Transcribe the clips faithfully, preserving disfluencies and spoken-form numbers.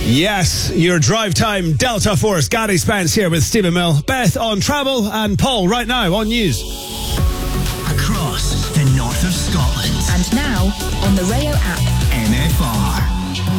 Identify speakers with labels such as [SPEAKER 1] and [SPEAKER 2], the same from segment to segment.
[SPEAKER 1] Yes, your drive time Delta Force. Gary Spence here with Stephen Mill, Beth on travel, and Paul right now on news.
[SPEAKER 2] Across the north of Scotland.
[SPEAKER 3] And now on the Rayo app.
[SPEAKER 2] N F R.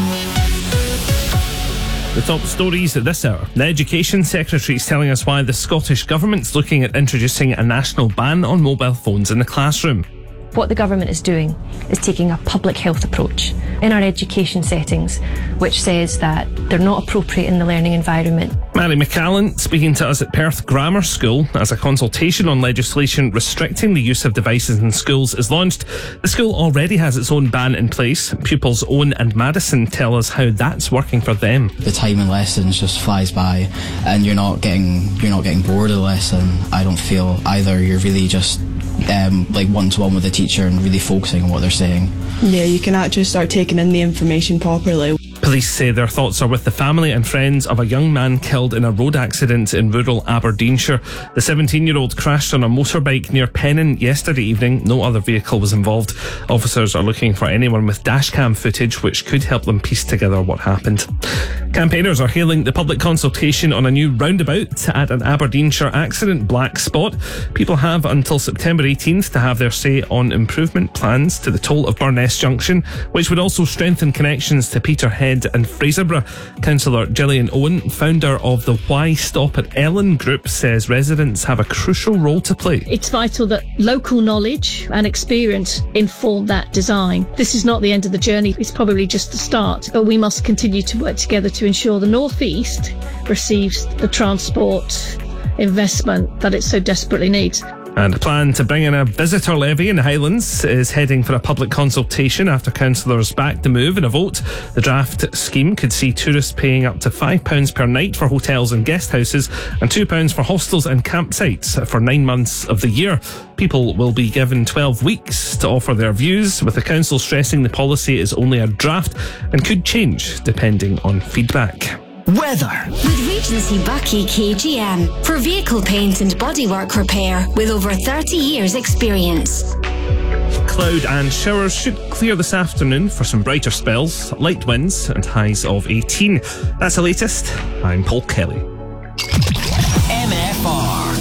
[SPEAKER 4] The top stories at this hour. The Education Secretary is telling us why the Scottish Government's looking at introducing a national ban on mobile phones in the classroom.
[SPEAKER 5] What the government is doing is taking a public health approach in our education settings, which says that they're not appropriate in the learning environment.
[SPEAKER 4] Mary McCallan speaking to us at Perth Grammar School as a consultation on legislation restricting the use of devices in schools is launched. The school already has its own ban in place. Pupils Owen and Madison tell us how that's working for them.
[SPEAKER 6] The time in lessons just flies by, and you're not getting you're not getting bored of the lesson. I don't feel either. You're really just um, like one-to-one with the teacher and really focusing on what they're saying.
[SPEAKER 7] Yeah, you can actually start taking in the information properly.
[SPEAKER 4] Police say their thoughts are with the family and friends of a young man killed in a road accident in rural Aberdeenshire. The seventeen-year-old crashed on a motorbike near Pennon yesterday evening. No other vehicle was involved. Officers are looking for anyone with dashcam footage which could help them piece together what happened. Campaigners are hailing the public consultation on a new roundabout at an Aberdeenshire accident black spot. People have until September eighteenth to have their say on improvement plans to the toll of Burness Junction, which would also strengthen connections to Peterhead and Fraserburgh. Councillor Gillian Owen, founder of the Why Stop at Ellen group, says residents have a crucial role to play.
[SPEAKER 8] It's vital that local knowledge and experience inform that design. This is not the end of the journey, it's probably just the start, but we must continue to work together to ensure the North East receives the transport investment that it so desperately needs.
[SPEAKER 4] And a plan to bring in a visitor levy in the Highlands is heading for a public consultation after councillors backed the move in a vote. The draft scheme could see tourists paying up to five pounds per night for hotels and guest houses and two pounds for hostels and campsites for nine months of the year. People will be given twelve weeks to offer their views, with the council stressing the policy is only a draft and could change depending on feedback.
[SPEAKER 2] Weather.
[SPEAKER 9] With Regency Bucky K G M for vehicle paint and bodywork repair with over thirty years experience.
[SPEAKER 4] Cloud and showers should clear this afternoon for some brighter spells, light winds and highs of eighteen. That's the latest. I'm Paul Kelly.
[SPEAKER 2] N F R.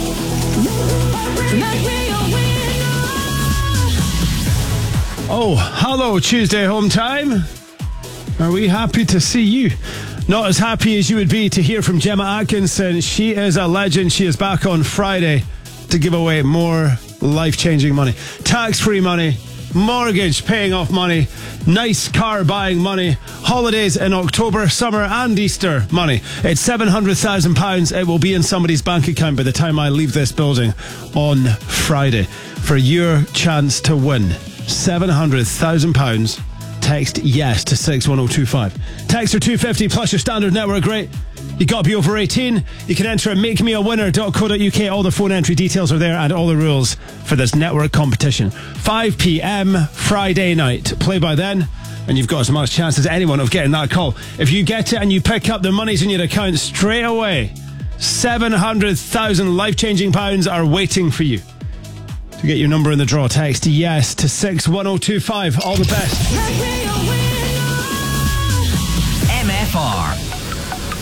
[SPEAKER 1] Oh, hello Tuesday home time. Are we happy to see you? Not as happy as you would be to hear from Gemma Atkinson. She is a legend. She is back on Friday to give away more life-changing money. Tax-free money, mortgage paying off money, nice car buying money, holidays in October, summer and Easter money. It's seven hundred thousand pounds. It will be in somebody's bank account by the time I leave this building on Friday. For your chance to win seven hundred thousand pounds, text yes to six one oh two five. Text are two fifty plus your standard network rate. You got to be over eighteen. You can enter at make me a winner dot co dot uk. All the phone entry details are there and all the rules for this network competition. five p.m. Friday night. Play by then and you've got as much chance as anyone of getting that call. If you get it and you pick up the monies in your account straight away, seven hundred thousand life-changing pounds are waiting for you. To get your number in the draw, text yes to six one oh two five. All the best.
[SPEAKER 2] N F R.